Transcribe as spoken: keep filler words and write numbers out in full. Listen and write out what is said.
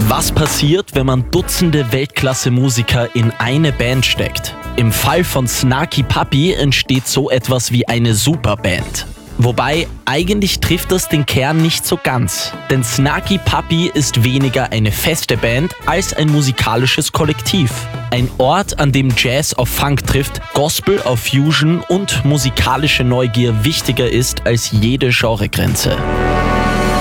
Was passiert, wenn man Dutzende Weltklasse-Musiker in eine Band steckt? Im Fall von Snarky Puppy entsteht so etwas wie eine Superband. Wobei, eigentlich trifft das den Kern nicht so ganz. Denn Snarky Puppy ist weniger eine feste Band als ein musikalisches Kollektiv. Ein Ort, an dem Jazz auf Funk trifft, Gospel auf Fusion und musikalische Neugier wichtiger ist als jede Genregrenze.